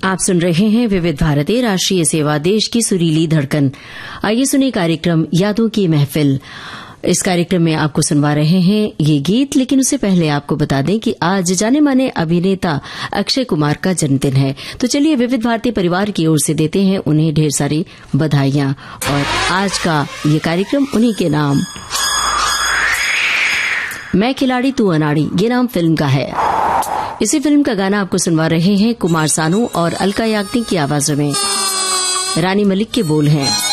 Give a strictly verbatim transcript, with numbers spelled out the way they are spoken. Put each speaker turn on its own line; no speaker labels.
आप सुन रहे हैं विविध भारती राष्ट्रीय सेवा, देश की सुरीली धड़कन। आइए सुनिए कार्यक्रम यादों की महफिल। इस कार्यक्रम में आपको सुनवा रहे हैं ये गीत, लेकिन उससे पहले आपको बता दें कि आज जाने माने अभिनेता अक्षय कुमार का जन्मदिन है। तो चलिए विविध भारती परिवार की ओर से देते हैं उन्हें ढेर सारी बधाइयां। और आज का ये कार्यक्रम उन्हीं के नाम। मैं खिलाड़ी तू अनाड़ी, ये नाम फिल्म का है। इसी फिल्म का गाना आपको सुनवा रहे हैं कुमार सानू और अलका याग्निक की आवाजों में। रानी मलिक के बोल हैं।